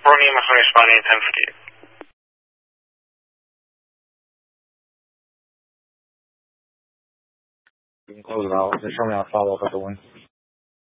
California, Mahoney responding 1058. You can close it out. Just show me how to follow up with the one.